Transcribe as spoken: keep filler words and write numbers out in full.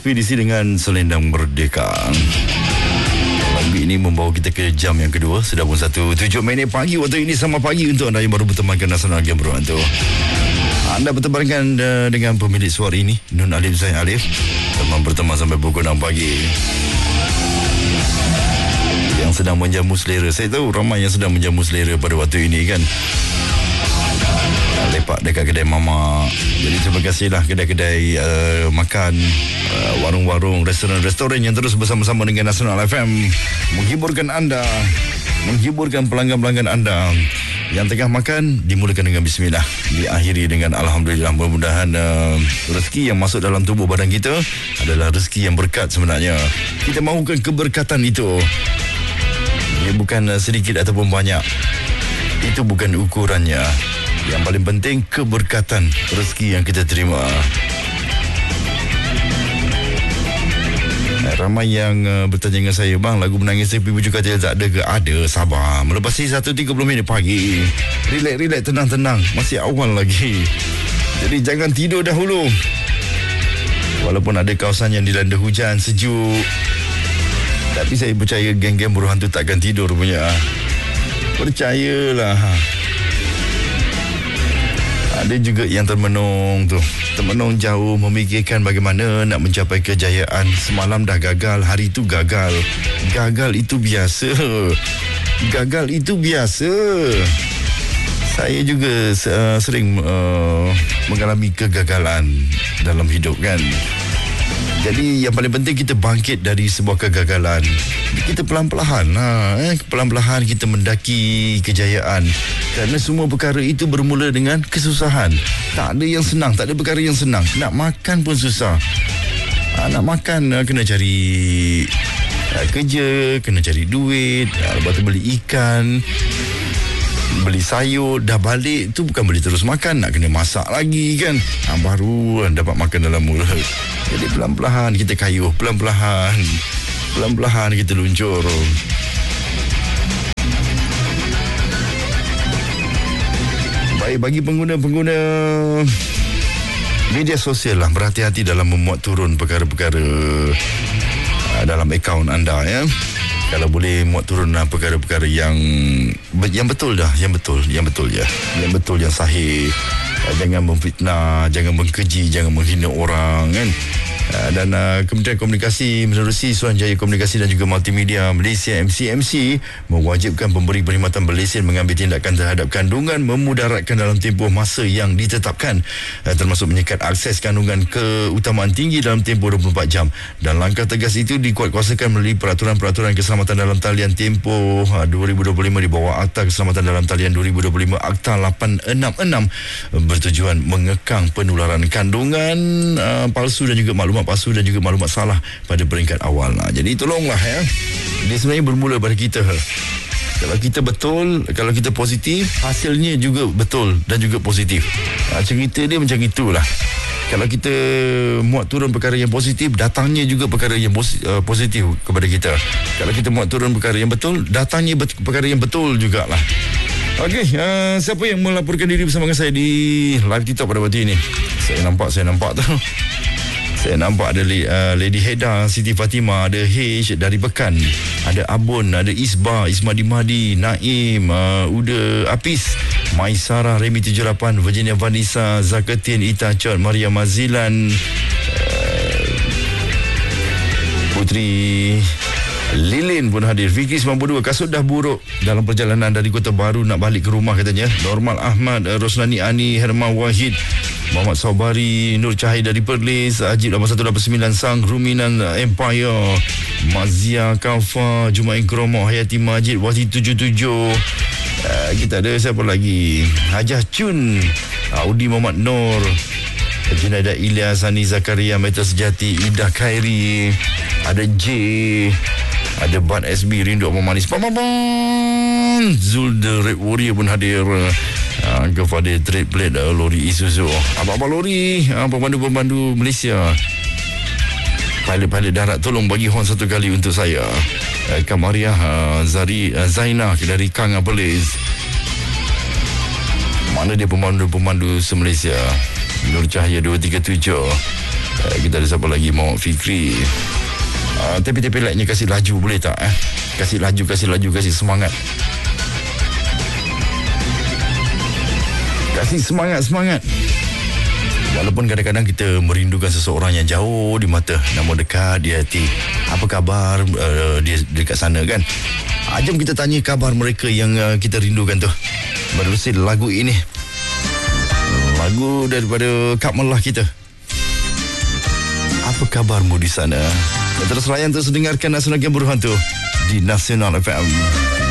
Ekspedisi dengan Selendang Merdeka. Lagu ini membawa kita ke jam yang kedua. Sudah pun satu tujuh minit pagi waktu ini. Selamat pagi untuk anda yang baru bertemankan Nasional Game Berbantu. Anda bertemankan uh, dengan pemilik suara ini, Nun Alif Zain Alif. Teman berteman sampai pukul enam pagi. Yang sedang menjamu selera. Saya tahu ramai yang sedang menjamu selera pada waktu ini kan. Lepak dekat kedai Mama. Jadi terima kasihlah kedai-kedai uh, makan, uh, warung-warung, restoran-restoran yang terus bersama-sama dengan Nasional F M menghiburkan anda, menghiburkan pelanggan-pelanggan anda. Yang tengah makan dimulakan dengan bismillah, diakhiri dengan alhamdulillah. Mudah-mudahan uh, rezeki yang masuk dalam tubuh badan kita adalah rezeki yang berkat sebenarnya. Kita mahukan keberkatan itu. Ia bukan uh, sedikit ataupun banyak. Itu bukan ukurannya. Yang paling penting keberkatan rezeki yang kita terima. Ramai yang uh, bertanya dengan saya, bang, lagu Menangis Tepi Bujur Katil tak ada ke? Ada, sabar. Melepasi satu tiga puluh minit pagi. Relax, relax, tenang-tenang. Masih awal lagi. Jadi jangan tidur dahulu. Walaupun ada kawasan yang dilanda hujan, sejuk. Tapi saya percaya geng-geng buruh hantu takkan tidur punya. Percayalah. Ada juga yang termenung tu. Termenung jauh memikirkan bagaimana nak mencapai kejayaan. Semalam dah gagal, hari itu gagal. Gagal itu biasa. Gagal itu biasa. Saya juga uh, sering uh, mengalami kegagalan dalam hidup kan. Jadi yang paling penting kita bangkit dari sebuah kegagalan. Kita pelan-pelan ha, eh, pelan-pelan kita mendaki kejayaan. Kerana semua perkara itu bermula dengan kesusahan. Tak ada yang senang, tak ada perkara yang senang. Nak makan pun susah. ha, Nak makan ha, kena cari ha, kerja, kena cari duit, ha, lepas tu beli ikan, beli sayur, dah balik tu bukan boleh terus makan, nak kena masak lagi kan. ha, Baru dapat makan dalam mulut. Jadi pelan-pelan kita kayuh, pelan-pelan Pelan-pelan kita luncur. Baik, bagi pengguna-pengguna media sosial lah, berhati-hati dalam memuat turun perkara-perkara uh, dalam akaun anda ya. Kalau boleh muat turun uh, perkara-perkara yang yang betul dah, yang betul, yang betul ya. Yang betul, yang sahih. Uh, jangan memfitnah, jangan mengkeji, jangan menghina orang kan. Uh, dan uh, Kementerian Komunikasi menerusi Suruhanjaya Komunikasi dan juga Multimedia Malaysia M C M C mewajibkan pemberi perkhidmatan berlesen mengambil tindakan terhadap kandungan memudaratkan dalam tempoh masa yang ditetapkan, uh, termasuk menyekat akses kandungan keutamaan tinggi dalam tempoh dua puluh empat jam. Dan langkah tegas itu dikuatkuasakan melalui peraturan-peraturan keselamatan dalam talian tempoh uh, dua ribu dua puluh lima di bawah Akta Keselamatan dalam talian dua ribu dua puluh lima Akta lapan enam enam uh, bertujuan mengekang penularan kandungan uh, palsu dan juga maklumat palsu dan juga maklumat salah pada peringkat awal. Nah, jadi tolonglah ya. Dia sebenarnya bermula pada kita. Kalau kita betul, kalau kita positif, hasilnya juga betul dan juga positif. Nah, cerita dia macam itulah. Kalau kita muat turun perkara yang positif, datangnya juga perkara yang positif kepada kita. Kalau kita muat turun perkara yang betul, datangnya bet- perkara yang betul jugalah. Okey, uh, siapa yang melaporkan diri bersama dengan saya di live TikTok pada waktu ini? Saya nampak, saya nampak tu. Saya nampak ada uh, Lady Heda, Siti Fatimah, ada H dari Pekan, ada Abun, ada Isba, Ismadi Mahdi, Naim, uh, Uda Apis, Maisara, Remy tujuh lapan, Virginia Vanessa, Zakatin, Ita Chot, Maria Mazilan, uh, Putri Lilin pun hadir. Fikri sembilan puluh dua, kasut dah buruk dalam perjalanan dari Kota Baru nak balik ke rumah katanya. Normal Ahmad, uh, Roslani Ani, Herman Wahid, Muhammad Saubari, Nur Cahaya dari Perlis, Ajib lapan satu lapan sembilan Sang, Ruminan Empire, Mazia Kaufa, Jumain Kromo, Hayati Majid, Wati tujuh tujuh. Uh, kita ada siapa lagi? Hajah Chun, Audi Muhammad Nur, Junaida Ilyas, Hani Zakaria, Meta Sejati, Ida Khairi, ada J, ada Ban S B, Rindu Abang Manis, Pamaman, Zul The Red Warrior pun hadir. Uh, kepada trade plate uh, lori Isuzu, abang-abang lori, uh, pemandu-pemandu Malaysia, pilot-pilot darat, tolong bagi horn satu kali untuk saya. uh, Kamariah, uh, Zari, uh, Zainah dari Kang Apelis. Mana dia pemandu-pemandu se-Malaysia? Nur Cahaya dua tiga tujuh. uh, Kita ada siapa lagi? Muhammad Fikri. uh, Tapi-tapi like-nya kasih laju boleh tak eh? Kasih laju, kasih laju, kasih semangat. Kasih semangat, semangat. Walaupun kadang-kadang kita merindukan seseorang yang jauh di mata, namun dekat di hati. Apa khabar uh, dia dekat sana kan? Uh, jom kita tanya kabar mereka yang uh, kita rindukan tu menerusi lagu ini. Lagu daripada Kak Melah kita. Apa kabarmu di sana? Terus layan, terus dengarkan Nasional Game Berhantu di Nasional F M.